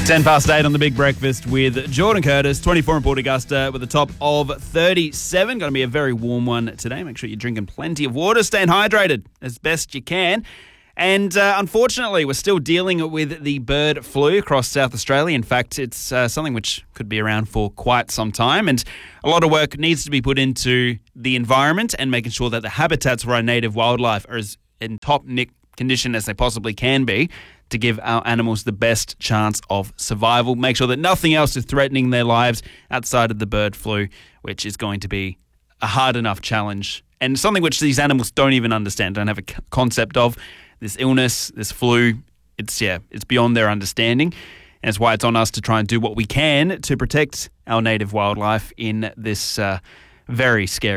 10 past 8 on the Big Breakfast with Jordan Curtis, 24 in Port Augusta with a top of 37. Going to be a very warm one today. Make sure you're drinking plenty of water, staying hydrated as best you can. And unfortunately, we're still dealing with the bird flu across South Australia. In fact, it's something which could be around for quite some time. And a lot of work needs to be put into the environment and making sure that the habitats for our native wildlife are as in top nick condition as they possibly can be to give our animals the best chance of survival. Make sure that nothing else is threatening their lives outside of the bird flu, which is going to be a hard enough challenge and something which these animals don't even understand, don't have a concept of. This illness, this flu, it's beyond their understanding. And it's why it's on us to try and do what we can to protect our native wildlife in this very scary